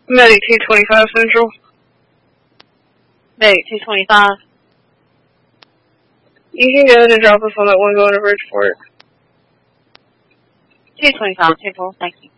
Medic 225 Central. Medic 225. You can go ahead and drop us on that one going to Bridgeport. 225 Central, thank you.